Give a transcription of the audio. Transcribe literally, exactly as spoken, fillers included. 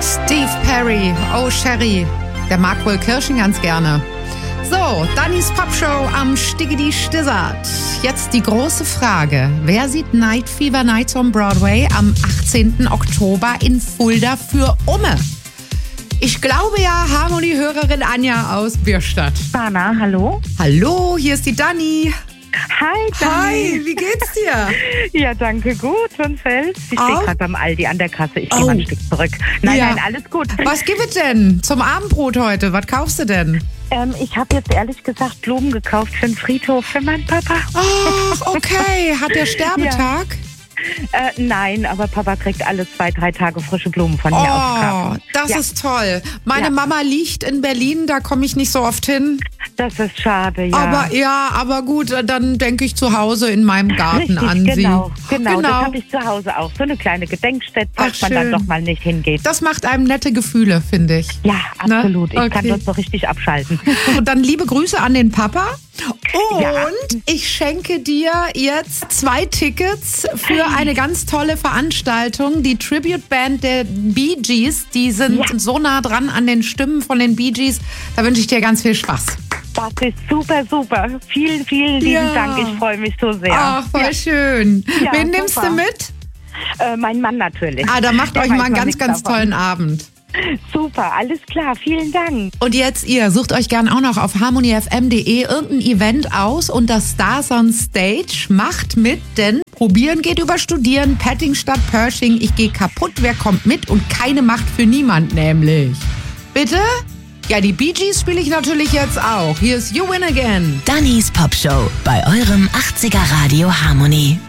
Steve Perry, oh Sherry, der mag wohl Kirschen ganz gerne. So, Dannys Popshow am Stiggedi Stissert. Jetzt die große Frage. Wer sieht Night Fever Nights on Broadway am achtzehnten Oktober in Fulda für Umme? Ich glaube ja, Harmonie-Hörerin Anja aus Bierstadt. Bana, hallo. Hallo, hier ist die Dani. Hi, Dani. Hi, wie geht's dir? Ja, danke, gut. Und selbst? Ich Auch? stehe gerade beim Aldi an der Kasse. Ich Oh. gehe mal ein Stück zurück. Nein, Ja. nein, alles gut. Was gibt es denn zum Abendbrot heute? Was kaufst du denn? Ähm, ich habe jetzt ehrlich gesagt Blumen gekauft für den Friedhof für meinen Papa. Ach, okay. Hat der Sterbetag? Äh, nein, aber Papa kriegt alle zwei, drei Tage frische Blumen von mir Oh, aufs das Ja. ist toll. Meine Ja. Mama liegt in Berlin, da komme ich nicht so oft hin. Das ist schade, ja. Aber ja, aber gut, dann denke ich zu Hause in meinem Garten Richtig, an genau, sie. genau, das habe ich zu Hause auch. So eine kleine Gedenkstätte, Ach, falls man dann schön. doch mal nicht hingeht. Das macht einem nette Gefühle, finde ich. Ja, absolut. Ne? Ich kann Okay. dort so richtig abschalten. Und dann liebe Grüße an den Papa. Und Ja. ich schenke dir jetzt zwei Tickets für eine ganz tolle Veranstaltung. Die Tribute-Band der Bee Gees, die sind Ja. so nah dran an den Stimmen von den Bee Gees. Da wünsche ich dir ganz viel Spaß. Das ist super, super. Vielen, vielen lieben Ja. Dank. Ich freue mich so sehr. Ach, voll ja. schön. Ja, Wen nimmst super. du mit? Äh, mein Mann natürlich. Ah, da macht Der euch weiß mal einen noch ganz, nichts ganz davon. tollen Abend. Super, alles klar. Vielen Dank. Und jetzt ihr, sucht euch gern auch noch auf harmony f m punkt d e irgendein Event aus und das Stars on Stage macht mit, denn probieren geht über studieren, Petting statt Pershing, ich gehe kaputt, wer kommt mit und keine Macht für niemand nämlich. Bitte? Ja, die Bee Gees spiele ich natürlich jetzt auch. Hier ist You Win Again. Dannys Popshow bei eurem achtziger Radio Harmony.